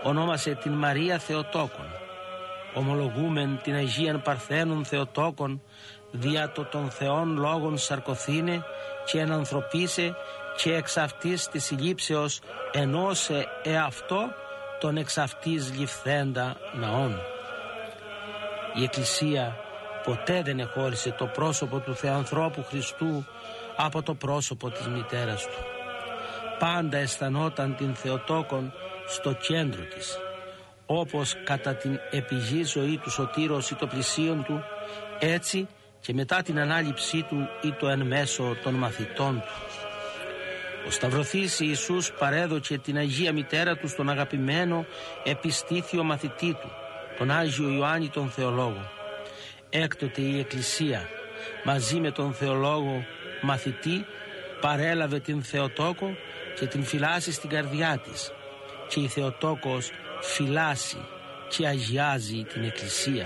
ονόμασε την Μαρία Θεοτόκον. Ομολογούμεν την Αγίαν Παρθένων Θεοτόκον, δια το των Θεών λόγων σαρκωθήνε και ενανθρωπίσε και εξ αυτής της συλλήψεως ενώσε εαυτό τον εξ αυτής ληφθέντα ναών. Η Εκκλησία ποτέ δεν εχώρισε το πρόσωπο του Θεανθρώπου Χριστού από το πρόσωπο της μητέρας του. Πάντα αισθανόταν την Θεοτόκον στο κέντρο της, όπως κατά την επιγή ζωή του Σωτήρος ή το πλησίον του, έτσι και μετά την ανάληψή του ή το εν μέσω των μαθητών του. Ο Σταυρωθής Ιησούς παρέδωκε την Αγία Μητέρα του στον αγαπημένο επιστήθιο μαθητή του, τον Άγιο Ιωάννη τον Θεολόγο. Έκτοτε η Εκκλησία μαζί με τον Θεολόγο μαθητή παρέλαβε την Θεοτόκο και την φυλάσσει στην καρδιά της, και η Θεοτόκος φυλάσσει και αγιάζει την Εκκλησία.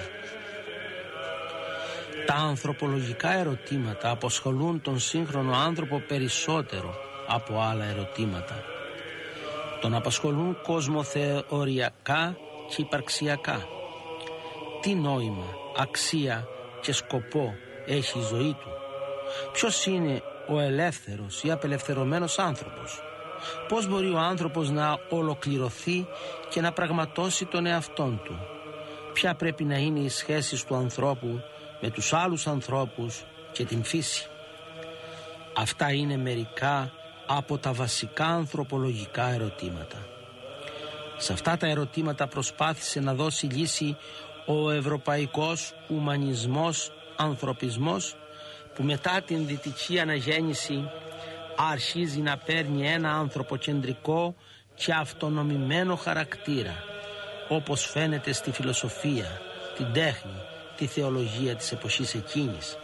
Τα ανθρωπολογικά ερωτήματα απασχολούν τον σύγχρονο άνθρωπο περισσότερο από άλλα ερωτήματα. Τον απασχολούν κοσμοθεωριακά και υπαρξιακά. Τι νόημα, αξία και σκοπό έχει η ζωή του? Ποιος είναι ο ελεύθερος ή απελευθερωμένος άνθρωπος? Πώς μπορεί ο άνθρωπος να ολοκληρωθεί και να πραγματώσει τον εαυτόν του? Ποια πρέπει να είναι η σχέση του ανθρώπου με τους άλλους ανθρώπους και την φύση? Αυτά είναι μερικά από τα βασικά ανθρωπολογικά ερωτήματα. Σε αυτά τα ερωτήματα προσπάθησε να δώσει λύση ο ευρωπαϊκός ουμανισμός, ανθρωπισμός, που μετά την δυτική αναγέννηση αρχίζει να παίρνει ένα ανθρωποκεντρικό και αυτονομημένο χαρακτήρα, όπως φαίνεται στη φιλοσοφία, την τέχνη, τη θεολογία της εποχής εκείνης.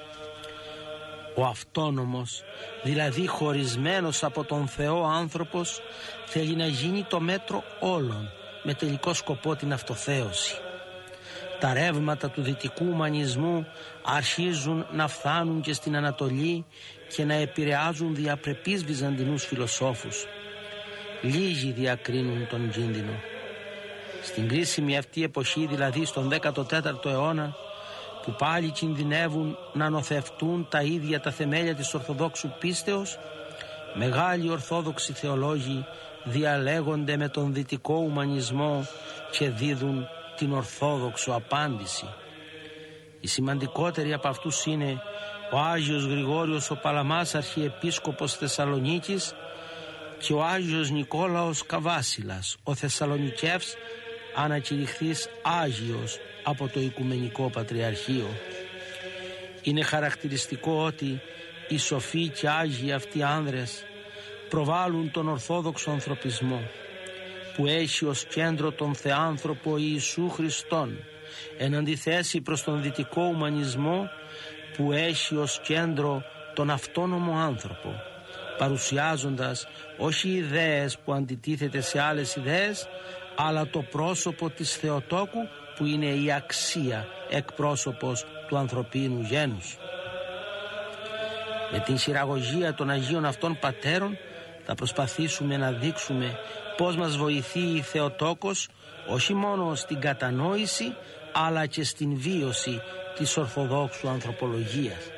Ο αυτόνομος, δηλαδή χωρισμένος από τον Θεό άνθρωπος, θέλει να γίνει το μέτρο όλων, με τελικό σκοπό την αυτοθέωση. Τα ρεύματα του δυτικού ουμανισμού αρχίζουν να φτάνουν και στην Ανατολή και να επηρεάζουν διαπρεπείς βυζαντινούς φιλοσόφους. Λίγοι διακρίνουν τον κίνδυνο. Στην κρίσιμη αυτή εποχή, δηλαδή στον 14ο αιώνα, που πάλι κινδυνεύουν να νοθευτούν τα ίδια τα θεμέλια της Ορθοδόξου πίστεως, μεγάλοι Ορθόδοξοι θεολόγοι διαλέγονται με τον δυτικό ουμανισμό και δίδουν την Ορθόδοξο απάντηση. Οι σημαντικότεροι από αυτούς είναι ο Άγιος Γρηγόριος ο Παλαμάς, Αρχιεπίσκοπος Θεσσαλονίκης, και ο Άγιος Νικόλαος Καβάσιλας, ο Θεσσαλονικεύς, ανακηρυχθής Άγιος από το Οικουμενικό Πατριαρχείο. Είναι χαρακτηριστικό ότι οι σοφοί και άγιοι αυτοί άνδρες προβάλλουν τον Ορθόδοξο ανθρωπισμό, που έχει ως κέντρο τον Θεάνθρωπο Ιησού Χριστόν, εν αντιθέσει προς τον δυτικό ουμανισμό, που έχει ως κέντρο τον αυτόνομο άνθρωπο, παρουσιάζοντας όχι ιδέες που αντιτίθεται σε άλλες ιδέες, αλλά το πρόσωπο της Θεοτόκου, που είναι η αξία εκπρόσωπος του ανθρωπίνου γένους. Με την χειραγωγία των Αγίων αυτών Πατέρων θα προσπαθήσουμε να δείξουμε πώς μας βοηθεί η Θεοτόκος όχι μόνο στην κατανόηση, αλλά και στην βίωση της Ορθοδόξου ανθρωπολογίας.